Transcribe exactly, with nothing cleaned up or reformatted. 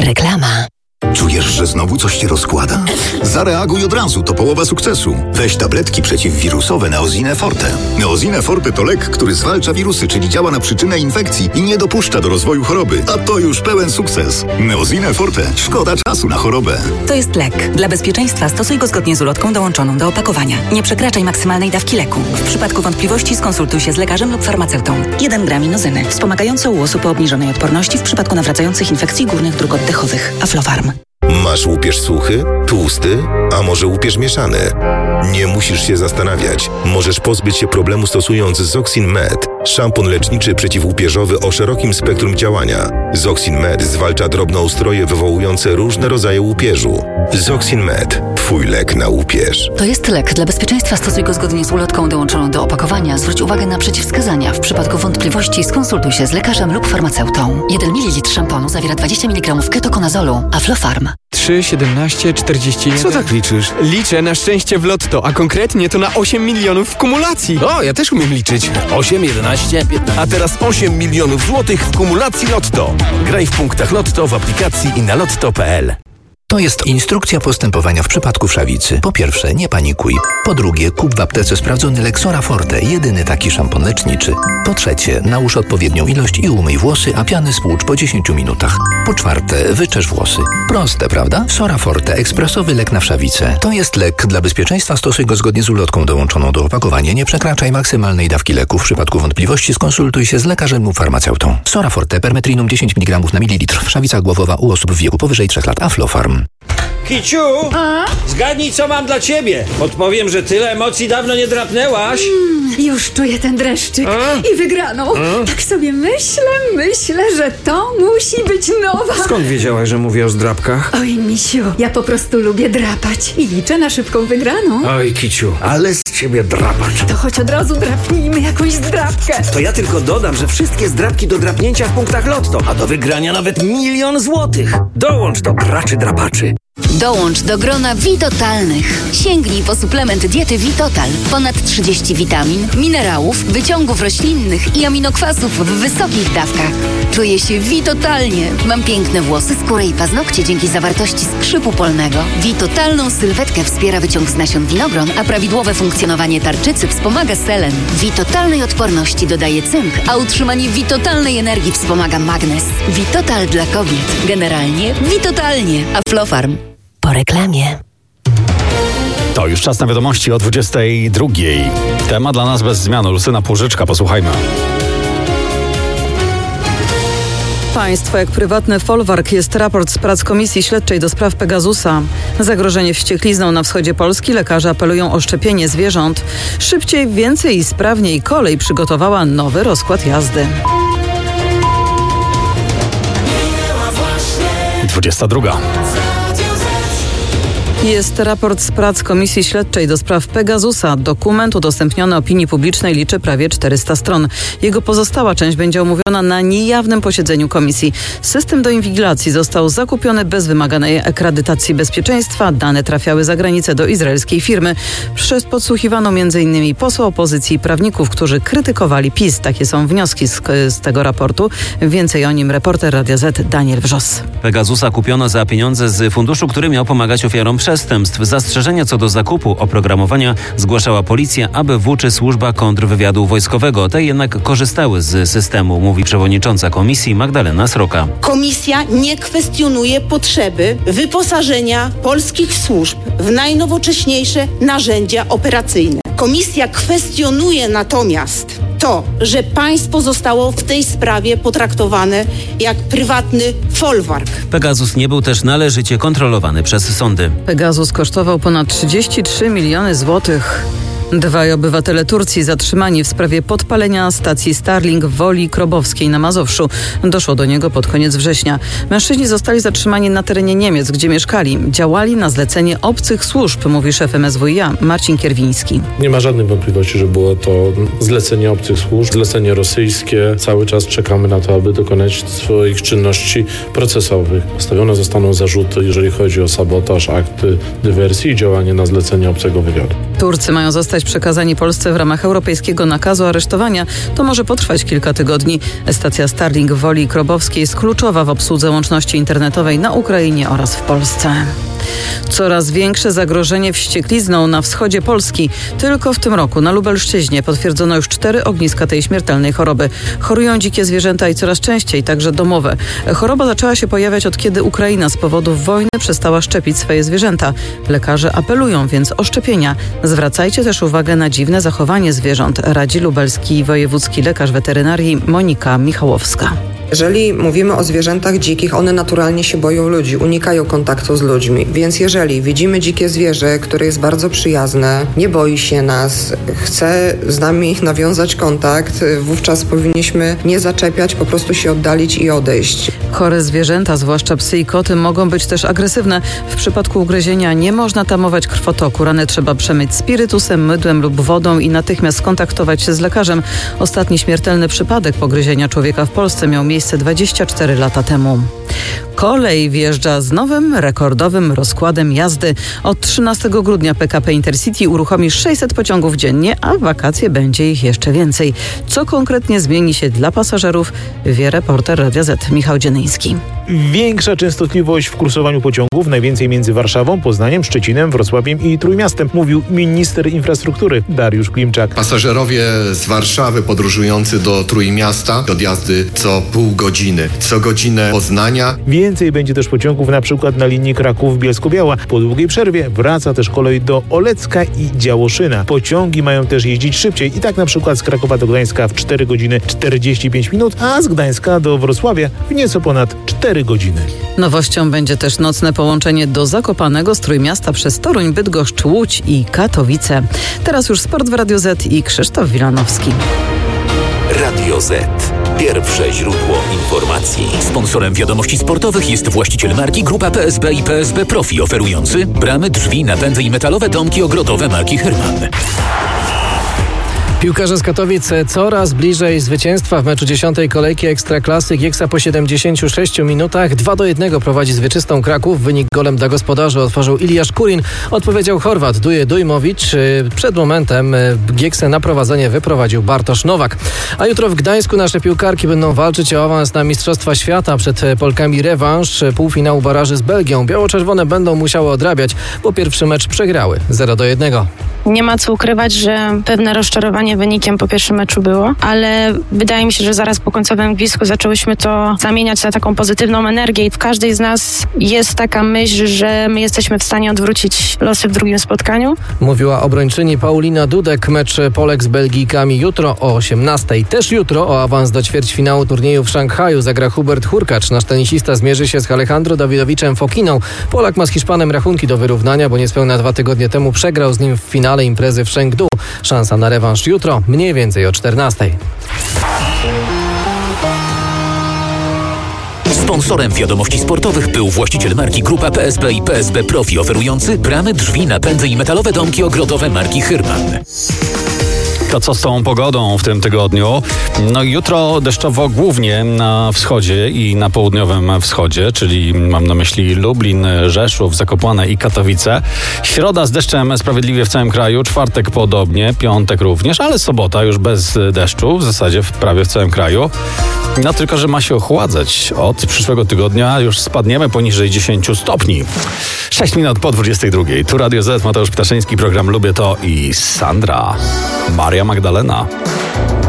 Reklama. Czujesz, że znowu coś się rozkłada? Zareaguj od razu, to połowa sukcesu. Weź tabletki przeciwwirusowe Neosine Forte. Neosine Forte to lek, który zwalcza wirusy, czyli działa na przyczynę infekcji i nie dopuszcza do rozwoju choroby. A to już pełen sukces. Neosine Forte. Szkoda czasu na chorobę. To jest lek. Dla bezpieczeństwa stosuj go zgodnie z ulotką dołączoną do opakowania. Nie przekraczaj maksymalnej dawki leku. W przypadku wątpliwości skonsultuj się z lekarzem lub farmaceutą. jeden gram inozyny. Wspomagające u osób o obniżonej odporności w przypadku nawracających infekcji górnych dróg oddechowych. Aflofarm. Masz łupież suchy, tłusty, a może łupież mieszany? Nie musisz się zastanawiać. Możesz pozbyć się problemu stosując Zoxin Med, szampon leczniczy przeciwłupieżowy o szerokim spektrum działania. Zoxin Med zwalcza drobnoustroje wywołujące różne rodzaje łupieżu. Zoxin Med. Twój lek na łupież. To jest lek. Dla bezpieczeństwa stosuj go zgodnie z ulotką dołączoną do opakowania. Zwróć uwagę na przeciwwskazania. W przypadku wątpliwości skonsultuj się z lekarzem lub farmaceutą. jeden mililitr szamponu zawiera dwadzieścia miligramów ketokonazolu. Aflofarm. trzy, siedemnaście, czterdzieści jeden. Co tak liczysz? Liczę na szczęście w lotto, a konkretnie to na osiem milionów w kumulacji. O, ja też umiem liczyć. osiem, jedenaście, piętnaście. A teraz osiem milionów złotych w kumulacji Lotto. Graj w punktach Lotto w aplikacji i na lotto kropka p l. To jest instrukcja postępowania w przypadku wszawicy. Po pierwsze, nie panikuj. Po drugie, kup w aptece sprawdzony lek Sora Forte, jedyny taki szampon leczniczy. Po trzecie, nałóż odpowiednią ilość i umyj włosy, a piany spłucz po dziesięciu minutach. Po czwarte, wyczesz włosy. Proste, prawda? Sora Forte, ekspresowy lek na wszawicę. To jest lek. Dla bezpieczeństwa stosuj go zgodnie z ulotką dołączoną do opakowania. Nie przekraczaj maksymalnej dawki leku. W przypadku wątpliwości skonsultuj się z lekarzem lub farmaceutą. Sora Forte, permetrinum dziesięć miligramów na mililitr. Wszawica głowowa u osób w wieku powyżej trzech lat. Aflofarm. Kiciu, a? Zgadnij, co mam dla ciebie. Odpowiem, że tyle emocji dawno nie drapnęłaś. Mm, już czuję ten dreszczyk a? i wygraną. A? Tak sobie myślę, myślę, że to musi być nowa. Skąd wiedziałaś, że mówię o zdrapkach? Oj, misiu, ja po prostu lubię drapać i liczę na szybką wygraną. Oj, Kiciu, ale z ciebie drapacz. To choć od razu drapnijmy jakąś zdrapkę. To ja tylko dodam, że wszystkie zdrapki do drapnięcia w punktach Lotto, a do wygrania nawet milion złotych. Dołącz do graczy drapaczy. Dołącz do grona Vitotalnych. Sięgnij po suplement diety Vitotal. Ponad trzydzieści witamin, minerałów, wyciągów roślinnych i aminokwasów w wysokich dawkach. Czuję się Vitotalnie. Mam piękne włosy, skórę i paznokcie dzięki zawartości skrzypu polnego. Vitotalną sylwetkę wspiera wyciąg z nasion winogron, a prawidłowe funkcjonowanie tarczycy wspomaga selen. Vitotalnej odporności dodaje cynk, a utrzymanie Vitotalnej energii wspomaga magnez. Vitotal dla kobiet. Generalnie Vitotalnie. Aflofarm. Po reklamie. To już czas na wiadomości o dwudziestej drugiej. Temat dla nas bez zmian. Lucyna Płużyczka, posłuchajmy. Państwo jak prywatny folwark jest raport z prac Komisji Śledczej do spraw Pegasusa. Zagrożenie wścieklizną na wschodzie Polski. Lekarze apelują o szczepienie zwierząt. Szybciej, więcej i sprawniej. Kolej przygotowała nowy rozkład jazdy. dwudziesta druga. Jest raport z prac Komisji Śledczej do spraw Pegasusa. Dokument udostępniony opinii publicznej liczy prawie czterysta stron. Jego pozostała część będzie omówiona na niejawnym posiedzeniu komisji. System do inwigilacji został zakupiony bez wymaganej akredytacji bezpieczeństwa. Dane trafiały za granicę do izraelskiej firmy. Przez podsłuchiwano m.in. posła opozycji i prawników, którzy krytykowali PiS. Takie są wnioski z, z tego raportu. Więcej o nim reporter Radia Z Daniel Wrzos. Pegasusa kupiono za pieniądze z funduszu, który miał pomagać ofiarom przestępstw. Zastrzeżenia co do zakupu oprogramowania zgłaszała policja, A B W czy Służba Kontrwywiadu Wojskowego. Te jednak korzystały z systemu, mówi przewodnicząca komisji Magdalena Sroka. Komisja nie kwestionuje potrzeby wyposażenia polskich służb w najnowocześniejsze narzędzia operacyjne. Komisja kwestionuje natomiast to, że państwo zostało w tej sprawie potraktowane jak prywatny folwark. Pegasus nie był też należycie kontrolowany przez sądy. Pegasus kosztował ponad trzydzieści trzy miliony złotych. Dwaj obywatele Turcji zatrzymani w sprawie podpalenia stacji Starlink w Woli Krobowskiej na Mazowszu. Doszło do niego pod koniec września. Mężczyźni zostali zatrzymani na terenie Niemiec, gdzie mieszkali. Działali na zlecenie obcych służb, mówi szef M S W i A Marcin Kierwiński. Nie ma żadnych wątpliwości, że było to zlecenie obcych służb, zlecenie rosyjskie. Cały czas czekamy na to, aby dokonać swoich czynności procesowych. Postawione zostaną zarzuty, jeżeli chodzi o sabotaż, akty dywersji i działanie na zlecenie obcego wywiadu. Turcy mają zostać zostać przekazani Polsce w ramach europejskiego nakazu aresztowania, to może potrwać kilka tygodni. Stacja Starlink w Woli Krobowskiej jest kluczowa w obsłudze łączności internetowej na Ukrainie oraz w Polsce. Coraz większe zagrożenie wścieklizną na wschodzie Polski. Tylko w tym roku na Lubelszczyźnie potwierdzono już cztery ogniska tej śmiertelnej choroby. Chorują dzikie zwierzęta i coraz częściej, także domowe. Choroba zaczęła się pojawiać od kiedy Ukraina z powodów wojny przestała szczepić swoje zwierzęta. Lekarze apelują więc o szczepienia. Zwracajcie też uwagę na dziwne zachowanie zwierząt, radzi lubelski wojewódzki lekarz weterynarii Monika Michałowska. Jeżeli mówimy o zwierzętach dzikich, one naturalnie się boją ludzi, unikają kontaktu z ludźmi. Więc jeżeli widzimy dzikie zwierzę, które jest bardzo przyjazne, nie boi się nas, chce z nami nawiązać kontakt, wówczas powinniśmy nie zaczepiać, po prostu się oddalić i odejść. Chore zwierzęta, zwłaszcza psy i koty, mogą być też agresywne. W przypadku ugryzienia nie można tamować krwotoku. Rany trzeba przemyć spirytusem, mydłem lub wodą i natychmiast skontaktować się z lekarzem. Ostatni śmiertelny przypadek pogryzienia człowieka w Polsce miał miejsce dwadzieścia cztery lata temu. Kolej wjeżdża z nowym, rekordowym rozkładem jazdy. Od trzynastego grudnia P K P Intercity uruchomi sześćset pociągów dziennie, a w wakacje będzie ich jeszcze więcej. Co konkretnie zmieni się dla pasażerów, wie reporter Radia Z Michał Dziennyński. Większa częstotliwość w kursowaniu pociągów, najwięcej między Warszawą, Poznaniem, Szczecinem, Wrocławiem i Trójmiastem, mówił minister infrastruktury Dariusz Klimczak. Pasażerowie z Warszawy podróżujący do Trójmiasta odjazdy co pół godziny, co godzinę Poznania. Więcej będzie też pociągów na przykład na linii Kraków-Bielsko-Biała. Po długiej przerwie wraca też kolej do Olecka i Działoszyna. Pociągi mają też jeździć szybciej i tak na przykład z Krakowa do Gdańska w cztery godziny czterdzieści pięć minut, a z Gdańska do Wrocławia w nieco ponad cztery godziny. Nowością będzie też nocne połączenie do Zakopanego z Trójmiasta przez Toruń, Bydgoszcz, Łódź i Katowice. Teraz już sport w Radio Z i Krzysztof Wilanowski. Radio Z. Pierwsze źródło informacji. Sponsorem wiadomości sportowych jest właściciel marki Grupa P S B i P S B Profi, oferujący bramy, drzwi, napędy i metalowe domki ogrodowe marki Hyrman. Piłkarze z Katowic coraz bliżej zwycięstwa w meczu dziesiątej kolejki Ekstraklasy. Gieksa po siedemdziesięciu sześciu minutach dwa do jednego prowadzi z Wieczystą Kraków. Wynik golem dla gospodarzy otworzył Iliasz Kurin. Odpowiedział Chorwat Duje Dujmowicz. Przed momentem Gieksę na prowadzenie wyprowadził Bartosz Nowak. A jutro w Gdańsku nasze piłkarki będą walczyć o awans na Mistrzostwa Świata. Przed Polkami rewanż półfinału baraży z Belgią. Biało-czerwone będą musiały odrabiać, bo pierwszy mecz przegrały zero do jednego. Nie ma co ukrywać, że pewne rozczarowanie wynikiem po pierwszym meczu było, ale wydaje mi się, że zaraz po końcowym gwizdku zaczęłyśmy to zamieniać na taką pozytywną energię i w każdej z nas jest taka myśl, że my jesteśmy w stanie odwrócić losy w drugim spotkaniu. Mówiła obrończyni Paulina Dudek. Mecz Polek z Belgijkami jutro o osiemnastej. Też jutro o awans do ćwierćfinału turnieju w Szanghaju zagra Hubert Hurkacz. Nasz tenisista zmierzy się z Alejandro Dawidowiczem Fokiną. Polak ma z Hiszpanem rachunki do wyrównania, bo niespełna dwa tygodnie temu przegrał z nim w finale imprezy w Chengdu. Szansa na rewanż jutro, mniej więcej o czternastej. Sponsorem wiadomości sportowych był właściciel marki Grupa P S B i P S B Profi, oferujący bramy, drzwi, napędy i metalowe domki ogrodowe marki Hyrman. To co z tą pogodą w tym tygodniu? No jutro deszczowo głównie na wschodzie i na południowym wschodzie, czyli mam na myśli Lublin, Rzeszów, Zakopane i Katowice. Środa z deszczem sprawiedliwie w całym kraju, czwartek podobnie, piątek również, ale sobota już bez deszczu, w zasadzie w prawie w całym kraju. No tylko, że ma się ochładzać. Od przyszłego tygodnia już spadniemy poniżej dziesięciu stopni. sześć minut po dwudziestej drugiej. Tu Radio Z, Mateusz Ptaszyński, program Lubię To i Sandra Maria Magdalena.